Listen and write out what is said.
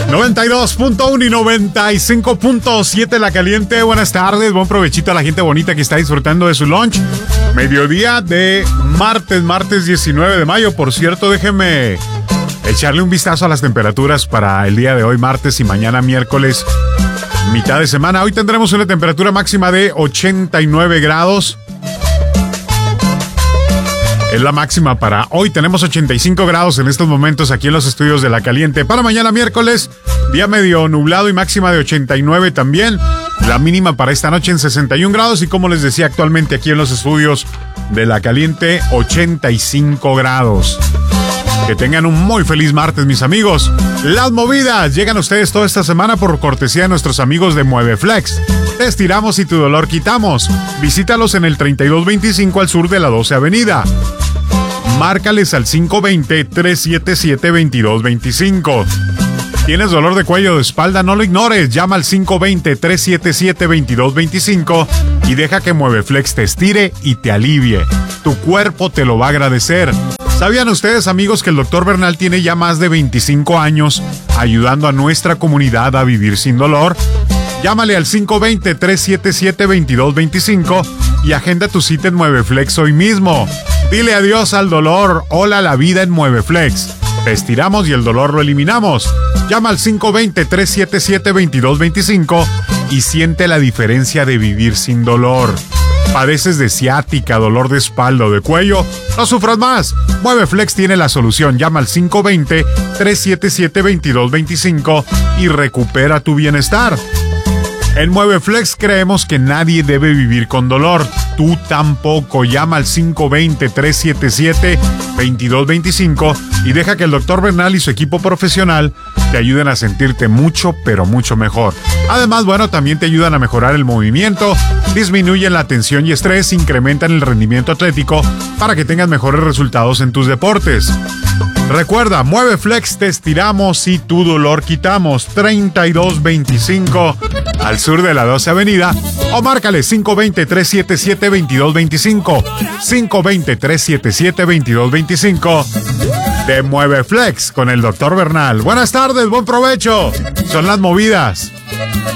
92.1 y 95.7 La Caliente. Buenas tardes, buen provechito a la gente bonita que está disfrutando de su lunch. Mediodía de martes 19 de mayo. Por cierto, déjenme echarle un vistazo a las temperaturas para el día de hoy, martes, y mañana, miércoles, mitad de semana. Hoy tendremos una temperatura máxima de 89 grados. Es la máxima para hoy. Tenemos 85 grados en estos momentos aquí en los estudios de La Caliente. Para mañana miércoles, día medio nublado y máxima de 89 también. La mínima para esta noche en 61 grados. Y como les decía, actualmente aquí en los estudios de La Caliente, 85 grados. Que tengan un muy feliz martes, mis amigos. Las movidas llegan a ustedes toda esta semana por cortesía de nuestros amigos de MueveFlex. Te estiramos y tu dolor quitamos. Visítalos en el 3225 al sur de la 12 Avenida. Márcales al 520-377-2225. ¿Tienes dolor de cuello o de espalda? No lo ignores. Llama al 520-377-2225 y deja que MueveFlex te estire y te alivie. Tu cuerpo te lo va a agradecer. ¿Sabían ustedes, amigos, que el Dr. Bernal tiene ya más de 25 años ayudando a nuestra comunidad a vivir sin dolor? Llámale al 520-377-2225 y agenda tu cita en MueveFlex hoy mismo. Dile adiós al dolor, hola a la vida en MueveFlex. Te estiramos y el dolor lo eliminamos. Llama al 520-377-2225 y siente la diferencia de vivir sin dolor. ¿Padeces de ciática, dolor de espalda o de cuello? No sufras más. MueveFlex tiene la solución. Llama al 520-377-2225 y recupera tu bienestar. En MueveFlex creemos que nadie debe vivir con dolor. Tú tampoco. Llama al 520-377-2225 y deja que el Dr. Bernal y su equipo profesional te ayuden a sentirte mucho, pero mucho mejor. Además, bueno, también te ayudan a mejorar el movimiento, disminuyen la tensión y estrés, incrementan el rendimiento atlético para que tengas mejores resultados en tus deportes. Recuerda, MueveFlex, te estiramos y tu dolor quitamos. 3225 al sur de la 12 Avenida o márcale 520-377-2225. 520-377-2225 de MueveFlex con el Dr. Bernal. Buenas tardes, buen provecho. Son las movidas.